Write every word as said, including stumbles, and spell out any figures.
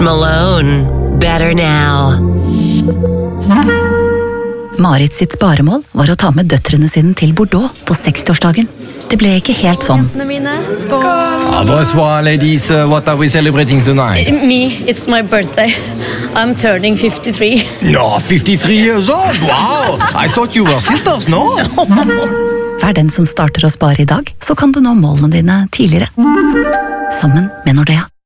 Malone, better now. Marit sitt sparemål var å ta med døtrene sine til Bordeaux på sekstiårsdagen. Det ble ikke helt sånn. Skål! Ah, bonsoir, ladies. Uh, what are we celebrating tonight? Me, it's my birthday. I'm turning fifty-three. No, fifty-three years old. Wow! I thought you were sisters, no? Vær den som starter å spare i dag, så kan du nå målene dine tidligere. Sammen med Nordea.